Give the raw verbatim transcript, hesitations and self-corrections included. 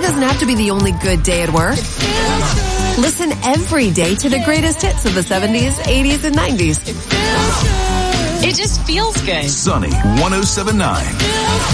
doesn't have to be the only good day at work. Listen every day to the greatest hits of the seventies, eighties, and nineties. It just feels good. Sunny one oh seven point nine.